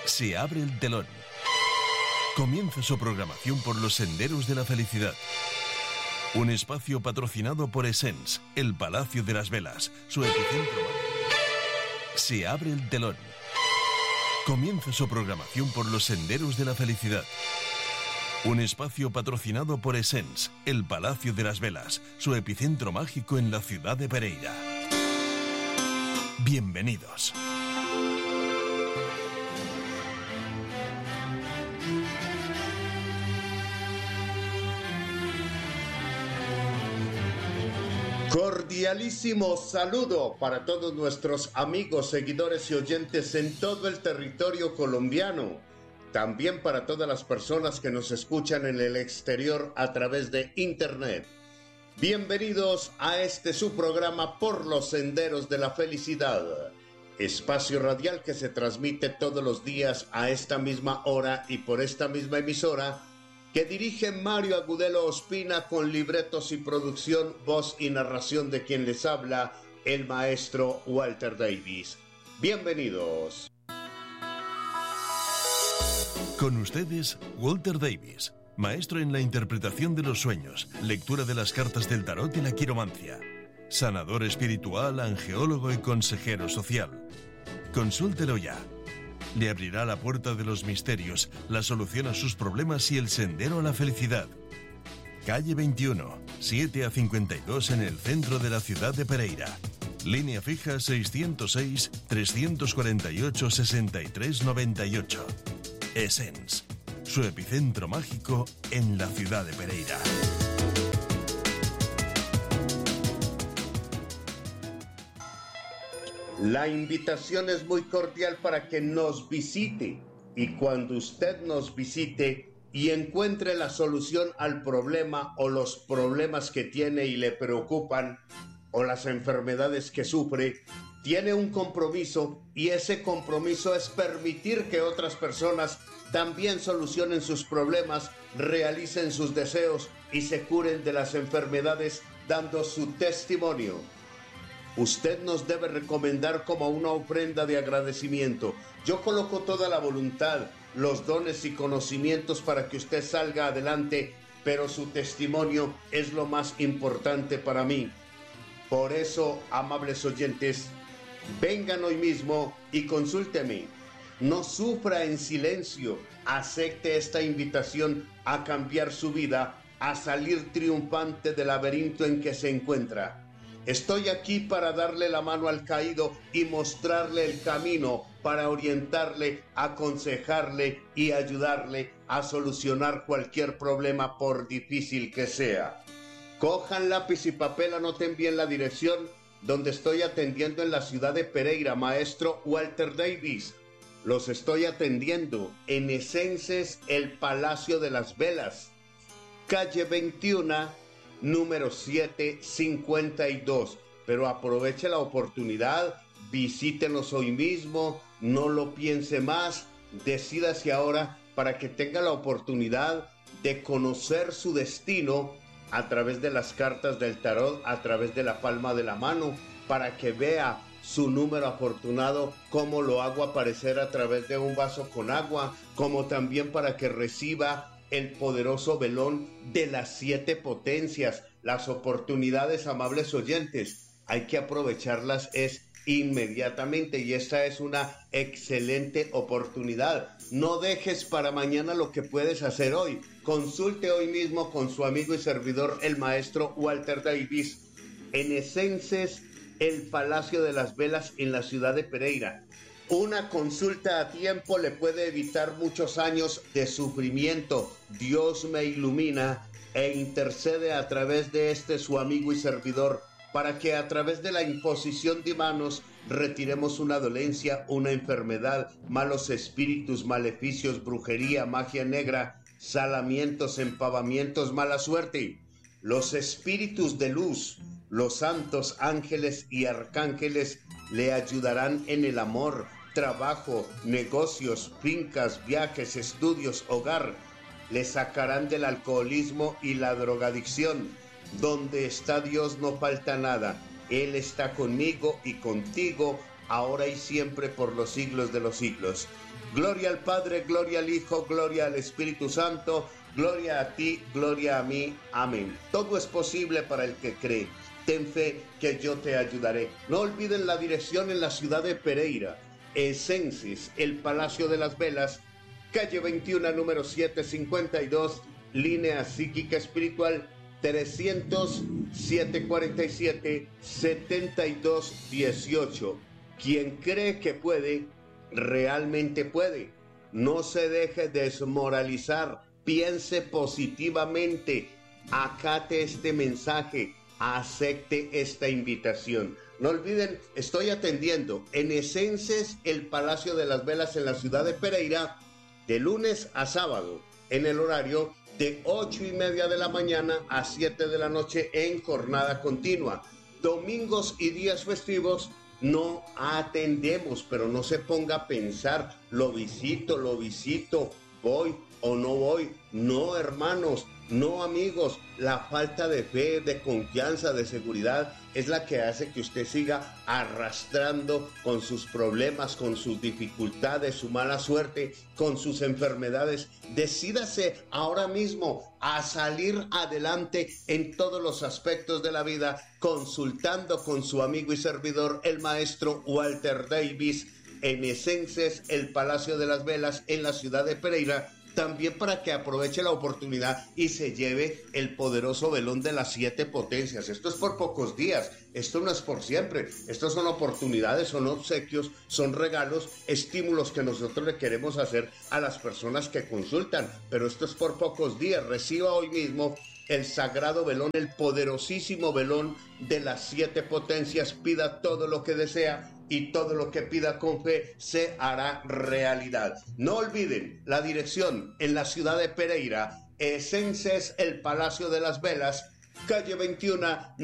Se abre el telón. Comienza su programación por los senderos de la felicidad. Un espacio patrocinado por Essence, el Palacio de las Velas, su epicentro. Se abre el telón. Comienza su programación por los senderos de la felicidad. Un espacio patrocinado por Essence, el Palacio de las Velas, su epicentro mágico en la ciudad de Pereira. Bienvenidos. Cordialísimo saludo para todos nuestros amigos, seguidores y oyentes en todo el territorio colombiano. También para todas las personas que nos escuchan en el exterior a través de internet. Bienvenidos a este su programa Por los Senderos de la Felicidad. Espacio radial que se transmite todos los días a esta misma hora y por esta misma emisora, que dirige Mario Agudelo Ospina con libretos y producción, voz y narración de quien les habla, el maestro Walter Davis. Bienvenidos. Con ustedes, Walter Davis, maestro en la interpretación de los sueños, lectura de las cartas del tarot y la quiromancia, sanador espiritual, angeólogo y consejero social. Consúltelo ya. Le abrirá la puerta de los misterios, la solución a sus problemas y el sendero a la felicidad. Calle 21, 7 a 52 en el centro de la ciudad de Pereira. Línea fija 606-348-6398. Essence, su epicentro mágico en la ciudad de Pereira. La invitación es muy cordial para que nos visite, y cuando usted nos visite y encuentre la solución al problema o los problemas que tiene y le preocupan o las enfermedades que sufre, tiene un compromiso, y ese compromiso es permitir que otras personas también solucionen sus problemas, realicen sus deseos y se curen de las enfermedades dando su testimonio. Usted nos debe recomendar como una ofrenda de agradecimiento. Yo coloco toda la voluntad, los dones y conocimientos para que usted salga adelante, pero su testimonio es lo más importante para mí. Por eso, amables oyentes, vengan hoy mismo y consúlteme. No sufra en silencio, acepte esta invitación a cambiar su vida, a salir triunfante del laberinto en que se encuentra. Estoy aquí para darle la mano al caído y mostrarle el camino, para orientarle, aconsejarle y ayudarle a solucionar cualquier problema por difícil que sea. Cojan lápiz y papel, anoten bien la dirección donde estoy atendiendo en la ciudad de Pereira, maestro Walter Davis. Los estoy atendiendo en Essence, el Palacio de las Velas, calle 21, número 752, pero aproveche la oportunidad, visítenos hoy mismo, no lo piense más, decídase ahora para que tenga la oportunidad de conocer su destino a través de las cartas del tarot, a través de la palma de la mano, para que vea su número afortunado, como lo hago aparecer a través de un vaso con agua, como también para que reciba el poderoso velón de las 7 potencias. Las oportunidades, amables oyentes, hay que aprovecharlas inmediatamente, y esta es una excelente oportunidad. No dejes para mañana lo que puedes hacer hoy. Consulte hoy mismo con su amigo y servidor, el maestro Walter Davis, en Essence, el Palacio de las Velas en la ciudad de Pereira. Una consulta a tiempo le puede evitar muchos años de sufrimiento. Dios me ilumina e intercede a través de su amigo y servidor, para que a través de la imposición de manos retiremos una dolencia, una enfermedad, malos espíritus, maleficios, brujería, magia negra, salamientos, empavamientos, mala suerte. Los espíritus de luz, los santos ángeles y arcángeles le ayudarán en el amor, trabajo, negocios, fincas, viajes, estudios, hogar. Le sacarán del alcoholismo y la drogadicción. Donde está Dios no falta nada. Él está conmigo y contigo ahora y siempre, por los siglos de los siglos. Gloria al Padre, gloria al Hijo, gloria al Espíritu Santo, gloria a ti, gloria a mí. Amén. Todo es posible para el que cree. Ten fe que yo te ayudaré. No olviden la dirección en la ciudad de Pereira. Esenses, el Palacio de las Velas, calle 21, número 752, línea psíquica espiritual 300-747-7218. Quien cree que puede, realmente puede. No se deje desmoralizar. Piense positivamente. Acate este mensaje. Acepte esta invitación. No olviden, estoy atendiendo en Esenses, el Palacio de las Velas en la ciudad de Pereira, de lunes a sábado, en el horario de 8:30 de la mañana a 7 de la noche en jornada continua. Domingos y días festivos no atendemos, pero no se ponga a pensar, lo visito, voy o no voy. No, hermanos, no, amigos, la falta de fe, de confianza, de seguridad es la que hace que usted siga arrastrando con sus problemas, con sus dificultades, su mala suerte, con sus enfermedades. Decídase ahora mismo a salir adelante en todos los aspectos de la vida, consultando con su amigo y servidor, el maestro Walter Davis, en Esenses, el Palacio de las Velas, en la ciudad de Pereira. También para que aproveche la oportunidad y se lleve el poderoso velón de las 7 potencias. Esto es por pocos días, esto no es por siempre. Estas son oportunidades, son obsequios, son regalos, estímulos que nosotros le queremos hacer a las personas que consultan. Pero esto es por pocos días. Reciba hoy mismo el sagrado velón, el poderosísimo velón de las 7 potencias. Pida todo lo que desea y todo lo que pida con fe se hará realidad. No olviden la dirección en la ciudad de Pereira, Esenses, el Palacio de las Velas, calle 21.